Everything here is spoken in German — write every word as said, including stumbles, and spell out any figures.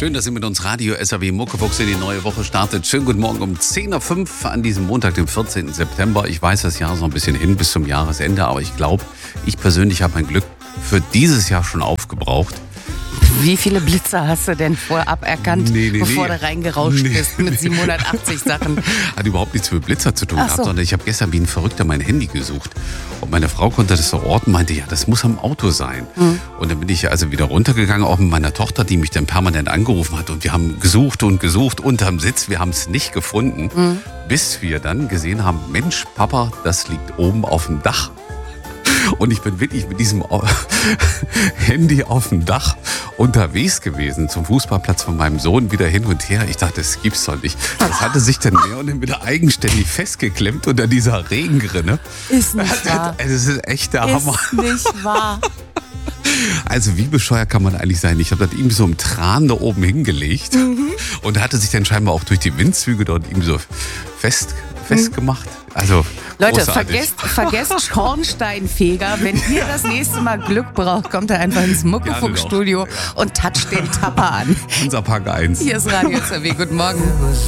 Schön, dass ihr mit uns Radio S R W Muckefuchs in die neue Woche startet. Schönen guten Morgen um zehn Uhr fünf an diesem Montag, dem vierzehnten September. Ich weiß, das Jahr ist noch ein bisschen hin bis zum Jahresende, aber ich glaube, ich persönlich habe mein Glück für dieses Jahr schon aufgebraucht. Wie viele Blitzer hast du denn vorab erkannt, nee, nee, bevor nee. du reingerauscht Nee. bist mit siebenhundertachtzig Sachen? Hat überhaupt nichts mit Blitzer zu tun Ach gehabt, so. sondern ich habe gestern wie ein Verrückter mein Handy gesucht. Und meine Frau konnte das verorten, meinte, ja, das muss am Auto sein. Mhm. Und dann bin ich also wieder runtergegangen, auch mit meiner Tochter, die mich dann permanent angerufen hat. Und wir haben gesucht und gesucht unterm Sitz, wir haben es nicht gefunden, Mhm. bis wir dann gesehen haben, Mensch, Papa, das liegt oben auf dem Dach. Und ich bin wirklich mit diesem Handy auf dem Dach unterwegs gewesen zum Fußballplatz von meinem Sohn, wieder hin und her. Ich dachte, das gibt's doch nicht. Das hatte sich dann mehr und mehr wieder eigenständig festgeklemmt unter dieser Regenrinne. Ist nicht wahr. Das ist echt der Hammer. Ist nicht wahr. Also wie bescheuert kann man eigentlich sein? Ich habe das irgendwie so im Tran da oben hingelegt Mhm. und hatte sich dann scheinbar auch durch die Windzüge dort irgendwie so fest, festgemacht. Also Leute, großartig. vergesst, vergesst Schornsteinfeger. Wenn ihr das nächste Mal Glück braucht, kommt ihr einfach ins Muckefuchs-Studio und toucht den Tapper an. Unser Park eins. Hier ist Radio S R W. Guten Morgen.